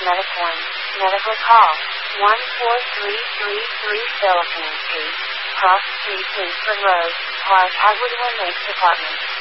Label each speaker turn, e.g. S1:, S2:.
S1: MediPoint. Medical call 14333 Philippine Street, Cross Street, Kingsford Road, Clark, Hagwood, Lake Department.